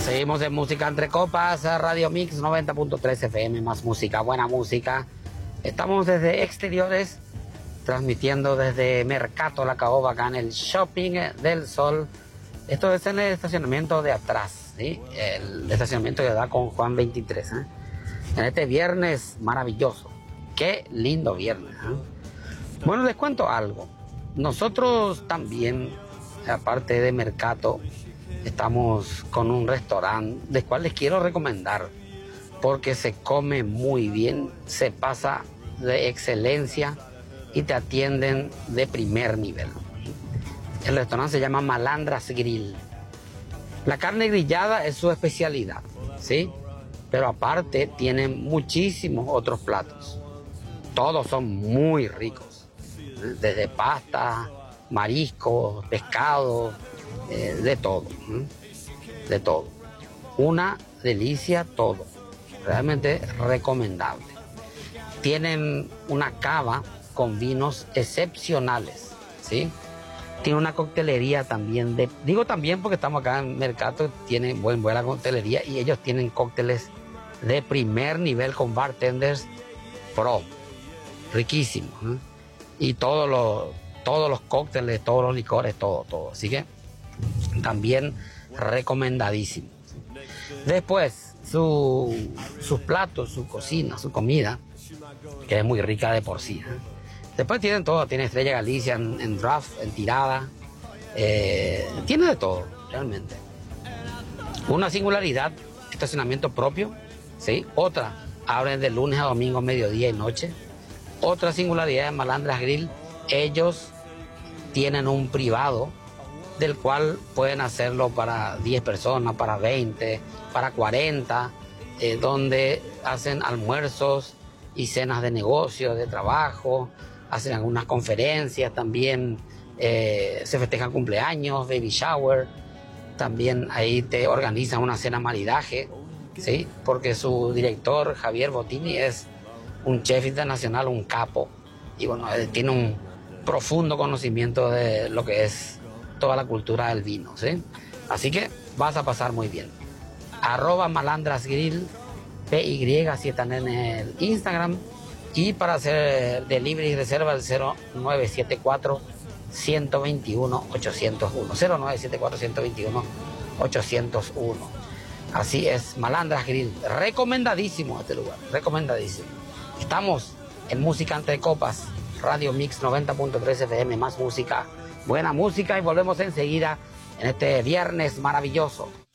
Seguimos en Música Entre Copas, Radio Mix 90.3 FM, más música, buena música. Estamos desde exteriores, transmitiendo desde Mercato La Caoba, acá en el Shopping del Sol. Esto es en el estacionamiento de atrás, ¿sí? El estacionamiento que da con Juan 23, ¿eh? En este viernes maravilloso. Qué lindo viernes, ¿eh? Bueno, les cuento algo. Nosotros también, aparte de Mercato, estamos con un restaurante del cual les quiero recomendar porque se come muy bien, se pasa de excelencia y te atienden de primer nivel. El restaurante se llama Malandras Grill. La carne grillada es su especialidad, ¿sí? Pero aparte tienen muchísimos otros platos. Todos son muy ricos, desde pasta, mariscos, pescado, de todo, de todo. Una delicia todo, realmente recomendable. Tienen una cava con vinos excepcionales, ¿sí? Tiene una coctelería también, digo también porque estamos acá en Mercato, tiene buena coctelería y ellos tienen cócteles de primer nivel con bartenders pro, riquísimos, ¿eh? Y todos los cócteles, todos los licores, todo. Así que también recomendadísimo. Después, sus platos, su cocina, su comida, que es muy rica de por sí, ¿eh? Después tienen todo, tiene Estrella Galicia en draft, en tirada, tiene de todo, realmente. Una singularidad, estacionamiento propio, ¿sí? Otra, abren de lunes a domingo, mediodía y noche. Otra singularidad de Malandras Grill, ellos tienen un privado del cual pueden hacerlo para 10 personas, para 20, para 40, donde hacen almuerzos y cenas de negocio, de trabajo, hacen algunas conferencias también, se festejan cumpleaños, baby shower, también ahí te organizan una cena maridaje, ¿sí? Porque su director, Javier Bottini, es un chef internacional, un capo, y bueno, tiene un profundo conocimiento de lo que es toda la cultura del vino, ¿sí? Así que vas a pasar muy bien. @malandrasgrill, PY, si están en el Instagram. Y para hacer delivery y reserva el 0974 121 801. 0974 121 801. Así es, Malandras Grill. Recomendadísimo este lugar, recomendadísimo. Estamos en Música Entre Copas, Radio Mix 90.3 FM, más música, buena música, y volvemos enseguida en este viernes maravilloso.